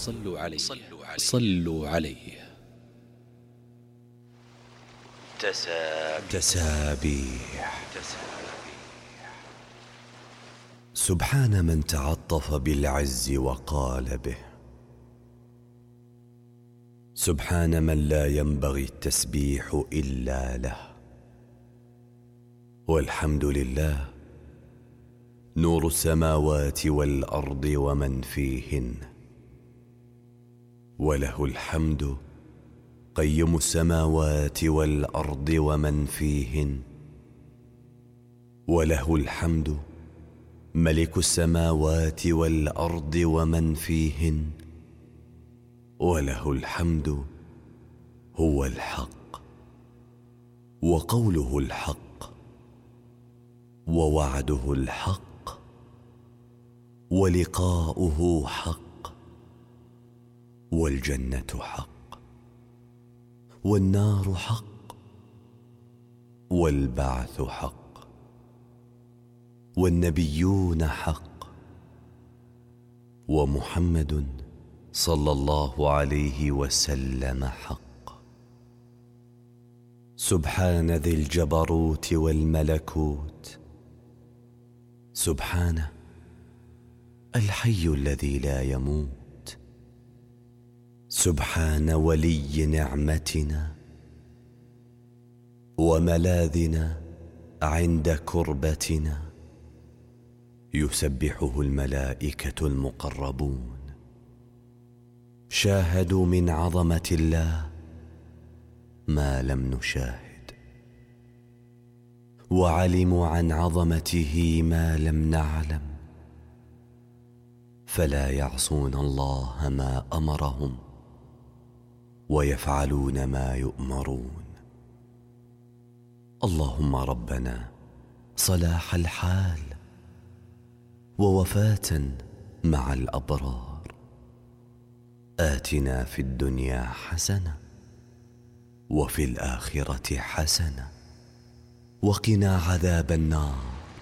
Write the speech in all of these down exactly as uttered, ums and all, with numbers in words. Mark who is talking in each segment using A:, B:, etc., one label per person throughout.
A: صلوا عليه صلوا عليه.
B: تسابيح. سبحان من تعطف بالعز وقال به، سبحان من لا ينبغي التسبيح إلا له، والحمد لله نور السماوات والأرض ومن فيهن، وله الحمد قيم السماوات والأرض ومن فيهن، وله الحمد ملك السماوات والأرض ومن فيهن، وله الحمد هو الحق، وقوله الحق، ووعده الحق، ولقاؤه حق، والجنة حق، والنار حق، والبعث حق، والنبيون حق، ومحمد صلى الله عليه وسلم حق. سبحان ذي الجبروت والملكوت، سبحانه الحي الذي لا يموت، سبحان ولي نعمتنا وملاذنا عند كربتنا، يسبحه الملائكة المقربون، شاهدوا من عظمة الله ما لم نشاهد، وعلموا عن عظمته ما لم نعلم، فلا يعصون الله ما أمرهم ويفعلون ما يؤمرون. اللهم ربنا صلاح الحال ووفاة مع الأبرار، آتنا في الدنيا حسنة وفي الآخرة حسنة وقنا عذاب النار.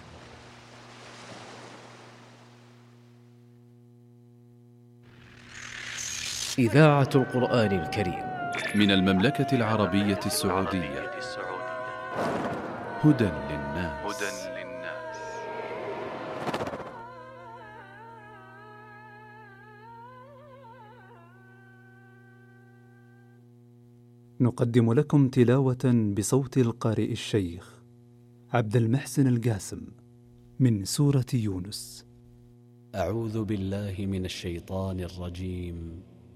A: إذاعة القرآن الكريم
C: من المملكة العربية السعودية. هدى للناس.
D: نقدم لكم تلاوة بصوت القارئ الشيخ عبد المحسن القاسم من سورة يونس.
A: أعوذ بالله من الشيطان الرجيم.